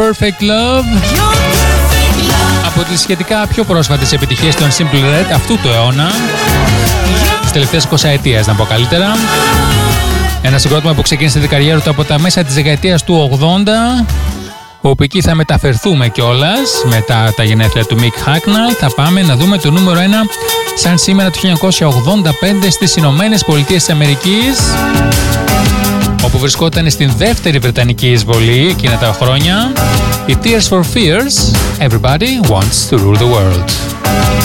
Perfect Love, από τις σχετικά πιο πρόσφατες επιτυχίες των Simple Red αυτού του αιώνα, της τελευταίας 20 ετίας να πω καλύτερα. Ένα συγκρότημα που ξεκίνησε την καριέρα του από τα μέσα της δεκαετίας του 80, όπου εκεί θα μεταφερθούμε κιόλας μετά τα γενέθλια του Mick Hucknall. Θα πάμε να δούμε το νούμερο 1 σαν σήμερα το 1985 στις Ηνωμένες Πολιτείες της Αμερικής, όπου βρισκόταν στην δεύτερη βρετανική εισβολή εκείνα τα χρόνια, η Tears for Fears, Everybody Wants to Rule the World.